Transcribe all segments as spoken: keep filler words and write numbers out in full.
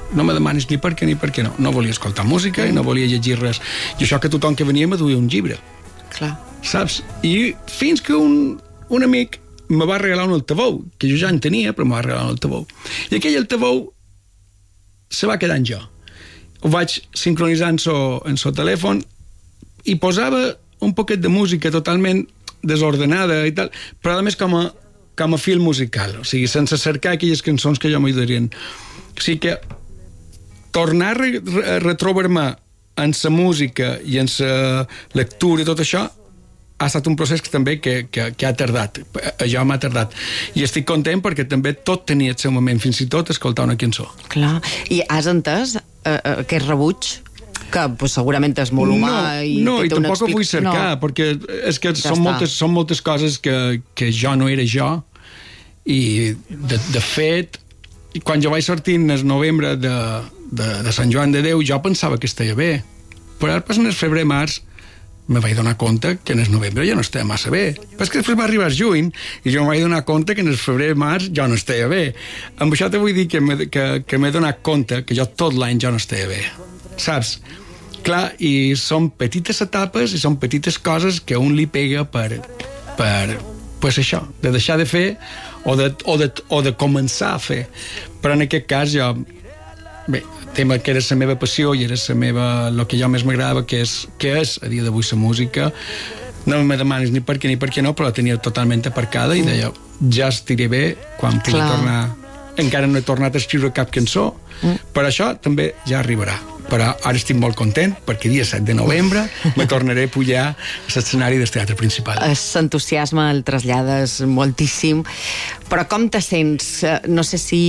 no me demanis ni per què ni per què no. No volia escoltar música i no volia llegir res. I això que tothom que venia me duia un llibre. Clar. Saps? I fins que un, un amic me va regalar un altaveu, que jo ja en tenia, però me va regalar un altaveu. I aquell altaveu se va quedar en jo. Ho vaig sincronitzar en so, en so telèfon i posava un poquet de música totalment desordenada i tal, però a més com a, com a fil musical, o sigui, sense cercar aquelles cançons que jo m'ajudarien. O sigui que tornar a, re, a retrobar-me en la música i en la lectura i tot això ha estat un procés que també que, que, que ha tardat. Això m'ha tardat. I estic content perquè també tot tenia el seu moment, fins i tot escoltar una cançó. Clar. I has entès eh, aquest rebuig? Que pues, segurament és molt humà no, i no, i tampoc explic... ho vull cercar, no. perquè és que ja són moltes, són moltes coses que, que jo no era jo, i de, de fet, quan jo vaig sortir en el novembre de, de, de Sant Joan de Déu, jo pensava que estava bé, però després en el febrer-març me vaig donar compte que en el novembre ja no estava massa bé. Però és que després va arribar el juny i jo em vaig donar compte que en el febrer-març jo no estava bé. Amb això te vull dir que m'he que, que m'he donat compte que jo tot l'any jo no estava bé. Saps? Clar, i són petites etapes i són petites coses que un li pega per, per pues això, de deixar de fer o de, o de, o de començar a fer. Però en aquest cas jo, bé, el tema que era la meva passió i era la meva, el que jo més m'agradava, que és, que és a dia d'avui la música, no me demanis ni per què ni per què no, però la tenia totalment aparcada i deia, ja estiré bé quan pugui tornar. Encara no he tornat a escriure cap cançó, mm. però això també ja arribarà. Però ara estic molt content perquè dia set de novembre me tornaré a pujar a l'escenari del teatre principal. L'entusiasme el trasllades moltíssim, però com te sents? No sé si...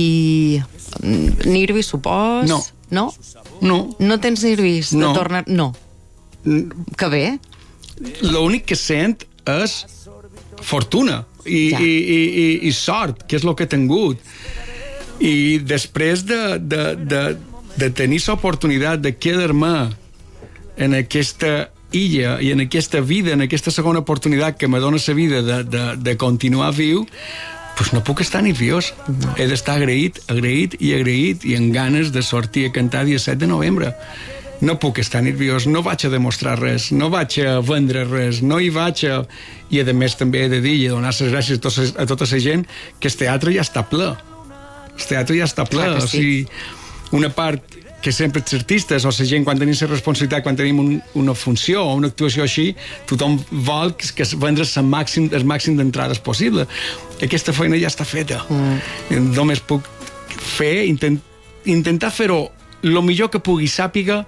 Nervis, supos? No. No? No. No tens nervis de no. tornar... No. Que bé. L'únic que sent és fortuna i, ja. i, i, i, i sort, que és el que he tingut. I després de, de, de, de tenir l'oportunitat de quedar-me en aquesta illa i en aquesta vida, en aquesta segona oportunitat que me dona la vida de, de, de continuar viu, pues no puc estar nerviós. No. He d'estar agraït, agraït i agraït i amb ganes de sortir a cantar dia set de novembre. No puc estar nerviós, no vaig a demostrar res, no vaig a vendre res, no hi vaig a... I a més també he de dir i donar les gràcies a, tots, a tota la gent que el teatre ja està ple. El teatre ja està ple. Sí. O sigui, una part que sempre els artistes o la gent quan tenim la responsabilitat, quan tenim un, una funció o una actuació així, tothom vol que, que vendre el màxim, el màxim d'entrades possible. Aquesta feina ja està feta. Mm. Només puc fer, intent, intentar fer-ho el millor que pugui sàpiga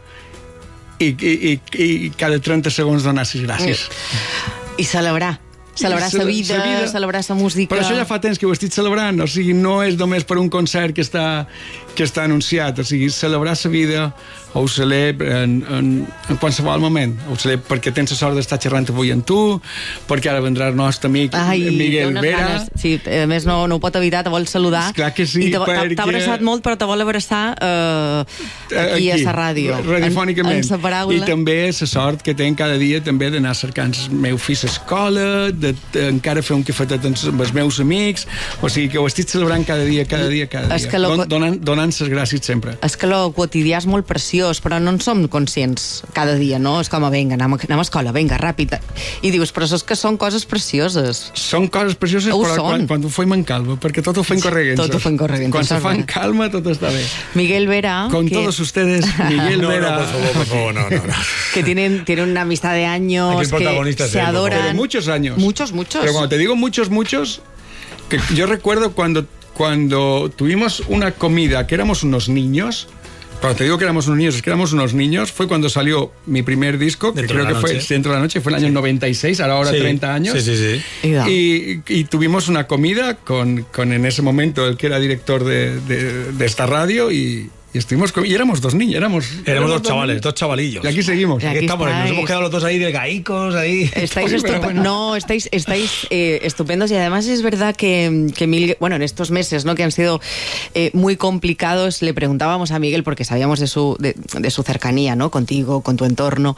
i, i, i, i cada trenta segons donar les gràcies. Mm. I celebrar. Celebrar sa vida, vida, celebrar sa música... Però això ja fa temps que ho estic celebrant, o sigui, no és només per un concert que està, que està anunciat, o sigui, celebrar sa vida ho celebro en, en, en qualsevol moment. Ho celebro perquè tens la sort d'estar xerrant avui amb tu, perquè ara vendrà el nostre amic Ai, Miguel Vera. Ganes. Sí, a més no, no ho pot evitar, te vol saludar. Esclar que sí, I t'ha perquè... abraçat molt, però te vol abraçar eh, aquí, aquí a la ràdio. Radiofònicament. En, en paraula. I també la sort que tenc cada dia també d'anar cercant el meu fill a l'escola, de, de encara fer un cafetet amb els meus amics, o sigui que ho estic celebrant cada dia, cada dia, cada dia. Lo... Don, donant, donant les gràcies sempre. És que el quotidià és molt preciós, però no en som conscients cada dia, no? És com, vinga, anem a, anem a escola, vinga, ràpid. I dius, però és que són coses precioses. Són coses precioses, ho però quan, quan ho fem en calma, perquè tot ho fem correguent. Tot ho fem correguent. Quan se fa en calma, tot està bé. Miguel Vera. Con que... todos ustedes, Miguel no, Vera. No, por favor, por favor, no, no, no. Que tienen, tienen una amistad de años, que se adoran. Pero muchos años. Muchos, muchos. Pero cuando te digo muchos, muchos, que yo recuerdo cuando, cuando tuvimos una comida, que éramos unos niños. Cuando te digo que éramos unos niños, es que éramos unos niños, fue cuando salió mi primer disco, que creo que fue Dentro de la Noche, fue el año sí. noventa y seis, ahora, ahora sí. treinta años. Sí, sí, sí. Y, y tuvimos una comida con, con en ese momento el que era director de, de, de esta radio y... Y estuvimos con... y éramos dos niños, éramos... Éramos, éramos dos chavales, dos chavalillos. Y aquí seguimos. Y aquí aquí estamos, nos hemos quedado los dos ahí delgaicos, ahí... Estáis estup... bueno. No, estáis, estáis eh, estupendos y además es verdad que, que Miguel, bueno, en estos meses, ¿no?, que han sido eh, muy complicados, le preguntábamos a Miguel porque sabíamos de su, de, de su cercanía, ¿no?, contigo, con tu entorno,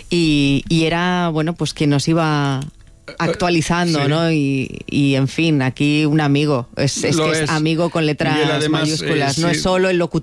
y, y era, bueno, pues que nos iba... actualizando, sí. ¿no? Y, y en fin, aquí un amigo, es, es que es, es amigo con letras además, mayúsculas, eh, sí. No es solo el locutor